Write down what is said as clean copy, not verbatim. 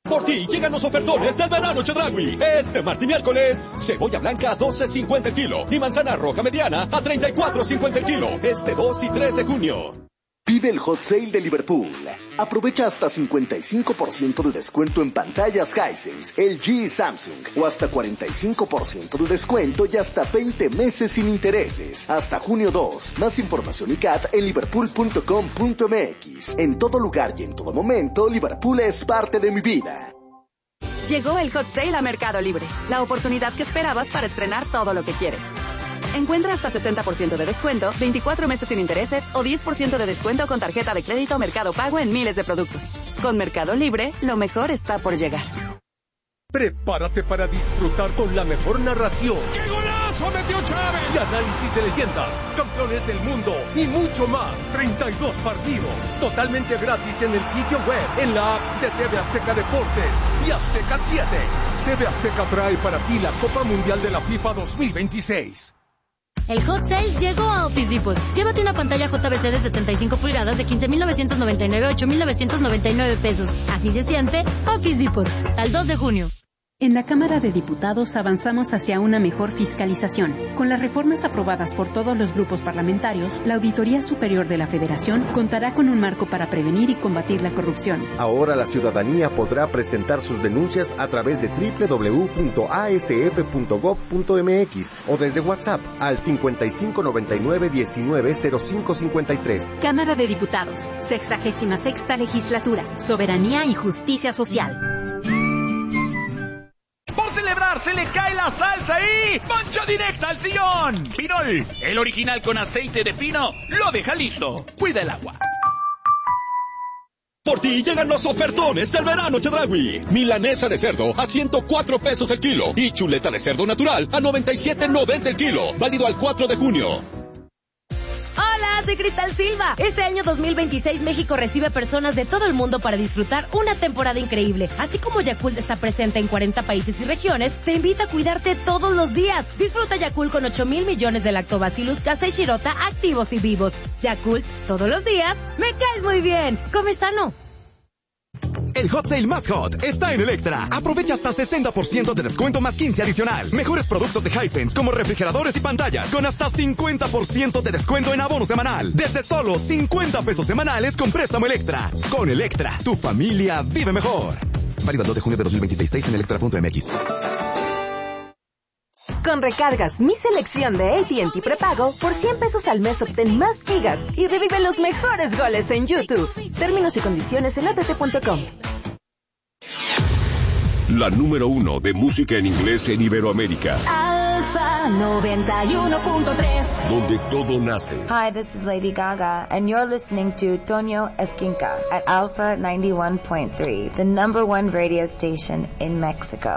Por ti llegan los ofertones del verano Chedraui. Este martes y miércoles, cebolla blanca a 12.50 el kilo y manzana roja mediana a 34.50 el kilo. Este 2 y 3 de junio. Vive el Hot Sale de Liverpool. Aprovecha hasta 55% de descuento en pantallas Hisense, LG y Samsung. O hasta 45% de descuento y hasta 20 meses sin intereses. Hasta junio 2. Más información y CAT en liverpool.com.mx. En todo lugar y en todo momento, Liverpool es parte de mi vida. Llegó el Hot Sale a Mercado Libre. La oportunidad que esperabas para estrenar todo lo que quieres. Encuentra hasta 70% de descuento, 24 meses sin intereses o 10% de descuento con tarjeta de crédito Mercado Pago en miles de productos. Con Mercado Libre, lo mejor está por llegar. Prepárate para disfrutar con la mejor narración. ¡Qué golazo metió Chávez! Y análisis de leyendas, campeones del mundo y mucho más. 32 partidos, totalmente gratis en el sitio web, en la app de TV Azteca Deportes y Azteca 7. TV Azteca trae para ti la Copa Mundial de la FIFA 2026. El Hot Sale llegó a Office Depot. Llévate una pantalla JVC de 75 pulgadas de 15,999 a 8,999 pesos. Así se siente Office Depot. Al 2 de junio. En la Cámara de Diputados avanzamos hacia una mejor fiscalización. Con las reformas aprobadas por todos los grupos parlamentarios, la Auditoría Superior de la Federación contará con un marco para prevenir y combatir la corrupción. Ahora la ciudadanía podrá presentar sus denuncias a través de www.asf.gov.mx o desde WhatsApp al 5599-190553. Cámara de Diputados, 66ª Legislatura, Soberanía y Justicia Social. Por celebrar se le cae la salsa y ¡mancha directa al sillón! Pinol, el original con aceite de pino, lo deja listo. Cuida el agua. Por ti llegan los ofertones del verano Chedraui. Milanesa de cerdo a 104 pesos el kilo y chuleta de cerdo natural a 97.90 el kilo. Válido al 4 de junio. Hola, soy Cristal Silva. Este año 2026 México recibe personas de todo el mundo para disfrutar una temporada increíble. Así como Yakult está presente en 40 países y regiones, te invita a cuidarte todos los días. Disfruta Yakult con 8,000 millones de lactobacillus casei shirota activos y vivos. Yakult, todos los días, me caes muy bien. Come sano. El Hot Sale más hot está en Electra. Aprovecha hasta 60% de descuento más 15 adicional. Mejores productos de Hisense como refrigeradores y pantallas con hasta 50% de descuento en abono semanal. Desde solo 50 pesos semanales con préstamo Electra. Con Electra, tu familia vive mejor. Válido el 2 de junio de 2026 en electra.mx. Con recargas Mi Selección de AT&T Prepago, por 100 pesos al mes obtén más gigas y revive los mejores goles en YouTube. Términos y condiciones en att.com. La número 1 de música en inglés en Iberoamérica. Alfa 91.3. Donde todo nace. Hi, this is Lady Gaga, and you're listening to Tonio Esquinca at Alpha 91.3, the #1 radio station in Mexico.